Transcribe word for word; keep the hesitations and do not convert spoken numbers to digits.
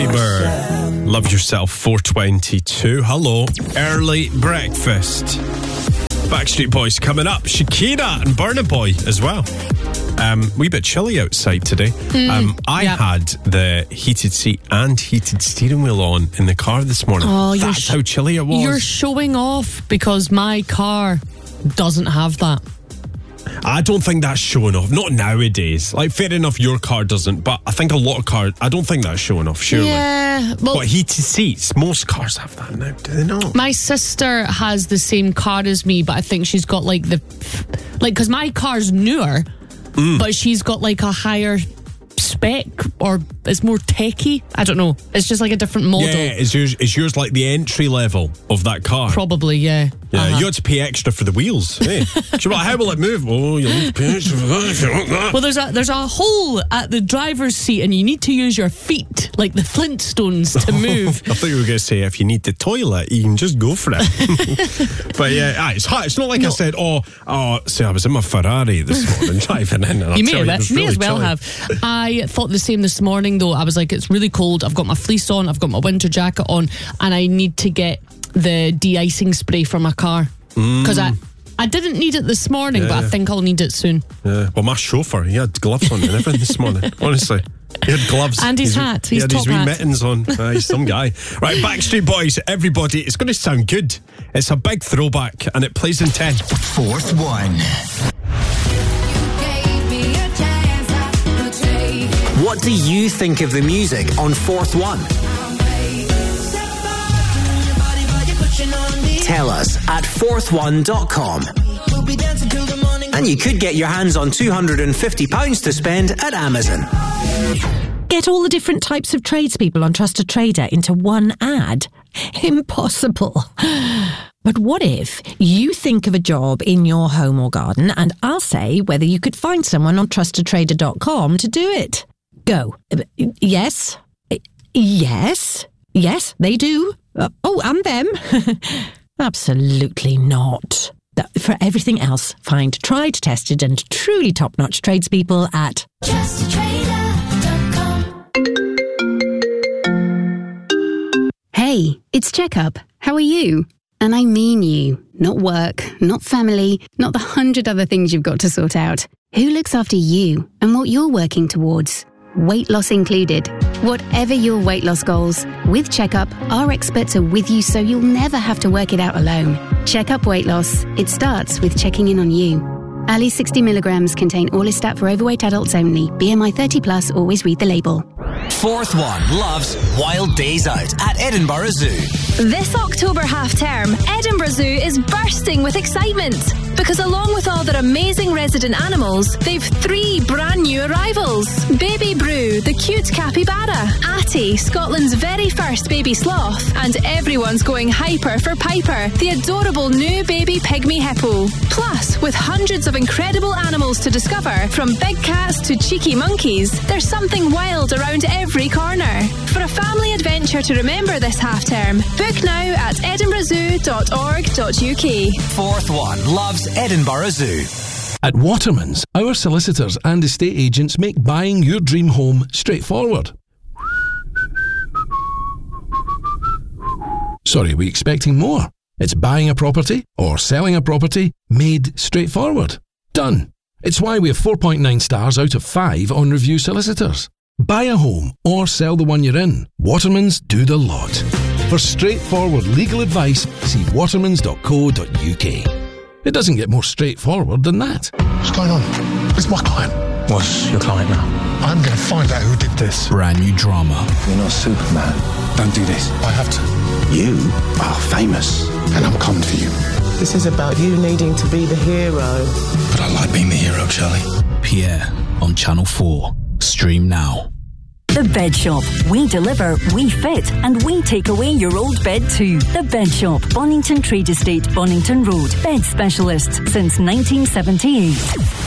Bieber. Love Yourself, four twenty-two. Hello. Early breakfast. Backstreet Boys coming up. Shakira and Burna Boy as well. Um, wee bit chilly outside today. Mm, um, I yeah. had the heated seat and heated steering wheel on in the car this morning. Oh, That's sh- how chilly it was. You're showing off because my car doesn't have that. I don't think that's showing off. Not nowadays. Like, fair enough, your car doesn't, but I think a lot of cars, I don't think that's showing off, surely. Yeah. Well, what, heated seats? Most cars have that now, do they not? My sister has the same car as me, but I think she's got like the, like, because my car's newer, mm. but she's got like a higher spec, or it's more techie. I don't know. It's just like a different model. Yeah, is yours, is yours like the entry level of that car? Probably, yeah. Yeah, uh-huh. you had to pay extra for the wheels. Hey. She's like, how will it move? Oh, you'll need to pay extra for that if you want that. Well, there's a there's a hole at the driver's seat, and you need to use your feet, like the Flintstones, to move. I thought you were going to say, if you need the toilet, you can just go for it. But yeah, ah, it's hot. It's not like no. I said, oh, oh, see, I was in my Ferrari this morning driving in. And I'll you may, tell have, you, may really as well chilly. have. I thought the same this morning, though. I was like, it's really cold. I've got my fleece on. I've got my winter jacket on, and I need to get the de-icing spray for my car. Because mm. I, I didn't need it this morning, yeah, but I think I'll need it soon. Yeah. Well, my chauffeur, he had gloves on and everything this morning. Honestly, he had gloves and his he's, hat. He his had top his wee hat. mittens on. Uh, he's some guy. Right, Backstreet Boys, everybody. It's going to sound good. It's a big throwback, and it plays in ten. Fourth one. What do you think of the music on Fourth One? Tell us at fourth one dot com. And you could get your hands on two hundred fifty pounds to spend at Amazon. Get all the different types of tradespeople on Trusted Trader into one ad? Impossible. But what if you think of a job in your home or garden, and I'll say whether you could find someone on trusted trader dot com to do it? Go. Yes. Yes. Yes, they do. Uh, oh, and them. Absolutely not. For everything else, find tried, tested and truly top-notch tradespeople at trusted trader dot com. Hey, it's Checkup. How are you? And I mean you. Not work, not family, not the hundred other things you've got to sort out. Who looks after you and what you're working towards? Weight loss included. Whatever your weight loss goals, with Checkup, our experts are with you so you'll never have to work it out alone. Checkup Weight Loss. It starts with checking in on you. Ali sixty milligrams contain Orlistat for overweight adults only. B M I thirty plus, always read the label. Fourth One loves Wild Days Out at Edinburgh Zoo. This October half-term, Edinburgh Zoo is bursting with excitement because along with all their amazing resident animals, they've three brand new arrivals. Baby Brew, the cute capybara, Atty, Scotland's very first baby sloth, and everyone's going hyper for Piper, the adorable new baby pygmy hippo. Plus, with hundreds of incredible animals to discover, from big cats to cheeky monkeys, there's something wild around every corner. For a family adventure to remember this half-term, book now at edinburgh zoo dot org dot u k. Fourth One loves Edinburgh Zoo. At Waterman's, our solicitors and estate agents make buying your dream home straightforward. Sorry, were you expecting more? It's buying a property or selling a property made straightforward. Done. It's why we have four point nine stars out of five on Review Solicitors. Buy a home or sell the one you're in. Watermans do the lot. For straightforward legal advice, see watermans dot co dot u k. It doesn't get more straightforward than that. What's going on? It's my client. What's your client now? I'm going to find out who did this. Brand new drama. You're not Superman. Don't do this. I have to. You are famous. And I'm coming for you. This is about you needing to be the hero. But I like being the hero, Charlie. Pierre on Channel four. Stream now. The Bed Shop. We deliver, we fit, and we take away your old bed too. The Bed Shop, Bonington Trade Estate, Bonington Road. Bed specialists since nineteen seventy-eight.